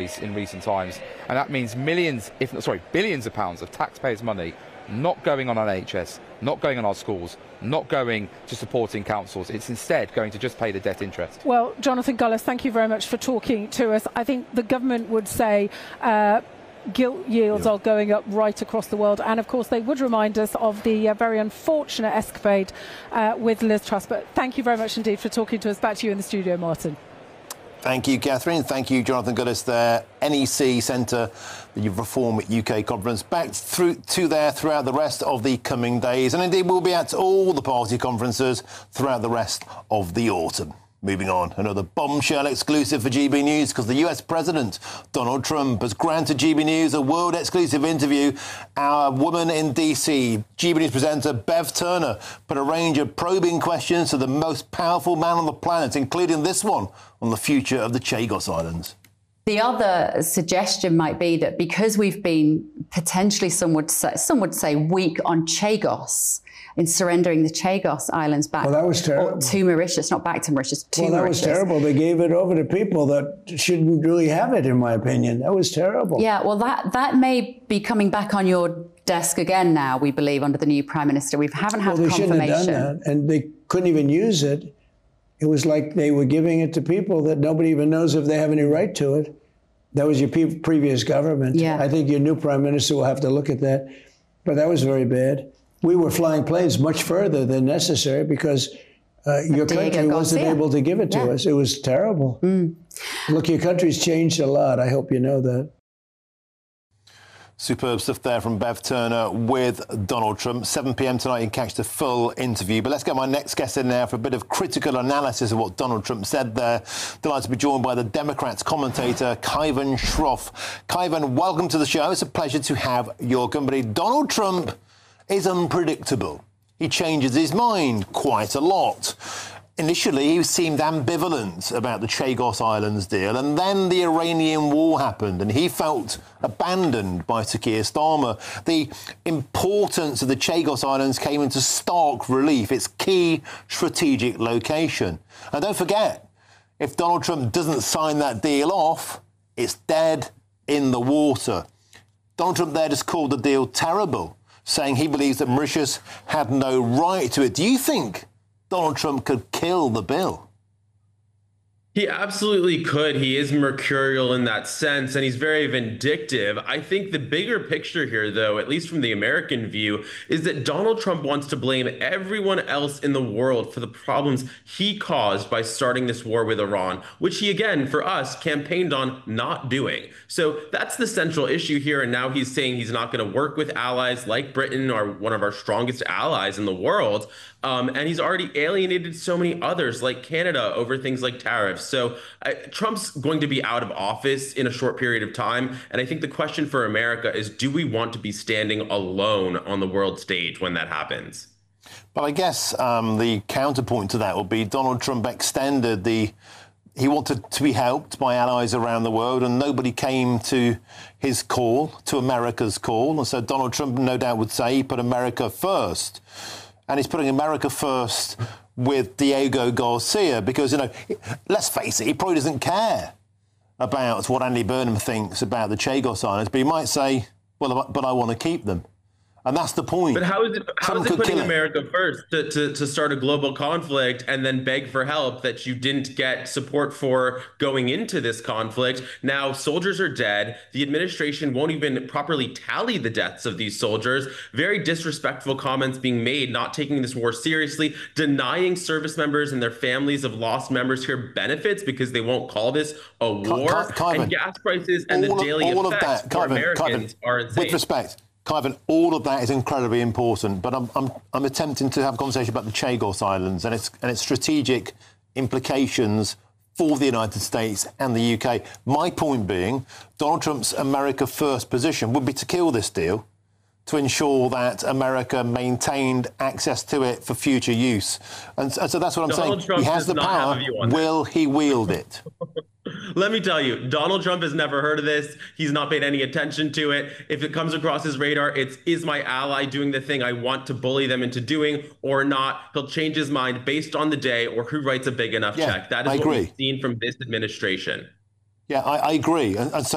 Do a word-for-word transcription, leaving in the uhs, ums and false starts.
increase in recent times, and that means millions, if not, sorry, billions of pounds of taxpayers' money not going on our N H S, not going on our schools, not going to supporting councils. It's instead going to just pay the debt interest. Well, Jonathan Gullis, thank you very much for talking to us. I think the government would say uh, gilt yields yeah. are going up right across the world, and of course they would remind us of the uh, very unfortunate escapade uh, with Liz Truss. But thank you very much indeed for talking to us. Back to you in the studio, Martin. Thank you, Catherine. Thank you, Jonathan Gullis there. N E C Centre, the Reform U K conference, back through to there throughout the rest of the coming days. And indeed, we'll be at all the party conferences throughout the rest of the autumn. Moving on, another bombshell exclusive for G B News, because the U S President, Donald Trump, has granted G B News a world exclusive interview. Our woman in D C, G B News presenter Bev Turner, put a range of probing questions to the most powerful man on the planet, including this one on the future of the Chagos Islands. The other suggestion might be that because we've been potentially, some would say, some would say weak on Chagos, in surrendering the Chagos Islands back well, that was terrible. to Mauritius, not back to Mauritius, to well, that Mauritius. was terrible. They gave it over to people that shouldn't really have it, in my opinion. That was terrible. Yeah, well, that, that may be coming back on your desk again now, we believe, under the new Prime Minister. We haven't had well, they confirmation. Shouldn't have done that, and they couldn't even use it. It was like they were giving it to people that nobody even knows if they have any right to it. That was your pe- previous government. Yeah. I think your new Prime Minister will have to look at that. But that was very bad. We were flying planes much further than necessary because uh, your country wasn't able to give it to yeah. us. It was terrible. Mm. Look, your country's changed a lot. I hope you know that. Superb stuff there from Bev Turner with Donald Trump. seven p m tonight, you can catch the full interview. But let's get my next guest in there for a bit of critical analysis of what Donald Trump said there. Delighted to be joined by the Democrats commentator, Kaivan Shroff. Kaivan, welcome to the show. It's a pleasure to have your company. Donald Trump is unpredictable. He changes his mind quite a lot. Initially, he seemed ambivalent about the Chagos Islands deal, and then the Iranian war happened, and he felt abandoned by Sir Keir Starmer. The importance of the Chagos Islands came into stark relief, its key strategic location. And don't forget, if Donald Trump doesn't sign that deal off, it's dead in the water. Donald Trump there just called the deal terrible, saying he believes that Mauritius had no right to it. Do you think Donald Trump could kill the bill? He absolutely could. He is mercurial in that sense, and he's very vindictive. I think the bigger picture here, though, at least from the American view, is that Donald Trump wants to blame everyone else in the world for the problems he caused by starting this war with Iran, which he, again, for us, campaigned on not doing. So that's the central issue here, and now he's saying he's not going to work with allies like Britain, or one of our strongest allies in the world. Um, and he's already alienated so many others like Canada over things like tariffs. So uh, Trump's going to be out of office in a short period of time. And I think the question for America is, do we want to be standing alone on the world stage when that happens? But I guess um, the counterpoint to that would be Donald Trump extended the... He wanted to be helped by allies around the world, and nobody came to his call, to America's call. And so Donald Trump, no doubt, would say he put America first. And he's putting America first with Diego Garcia because, you know, let's face it, he probably doesn't care about what Andy Burnham thinks about the Chagos Islands, but he might say, well, but I want to keep them. And that's the point. But how is it, how is it putting America first to, to, to start a global conflict and then beg for help that you didn't get support for going into this conflict? Now soldiers are dead. The administration won't even properly tally the deaths of these soldiers. Very disrespectful comments being made, not taking this war seriously, denying service members and their families of lost members here benefits because they won't call this a war. Kaivan, and gas prices and the of, daily effects for Kaivan, Americans Kaivan, are insane. With respect, Kaivan, all of that is incredibly important, but I'm, I'm, I'm attempting to have a conversation about the Chagos Islands and its, and its strategic implications for the United States and the U K. My point being, Donald Trump's America First position would be to kill this deal, to ensure that America maintained access to it for future use. And, and so that's what I'm Donald saying. Trump he has the power. Will he wield it? Let me tell you, Donald Trump has never heard of this. He's not paid any attention to it. If it comes across his radar, it's, is my ally doing the thing I want to bully them into doing or not? He'll change his mind based on the day or who writes a big enough yeah, check. That is I what agree. we've seen from this administration. Yeah, I, I agree. And, and so